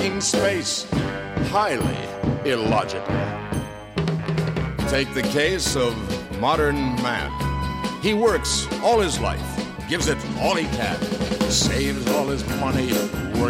In space, highly illogical. Take the case of modern man. He works all his life, gives it all he can, saves all his money, works